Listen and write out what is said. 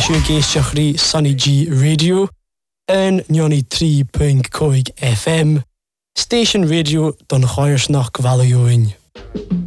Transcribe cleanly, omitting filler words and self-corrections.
siú géisteachrí Sunny G Radio an 93.5 FM, Station Radio don Choirsnach Gvalaiúin.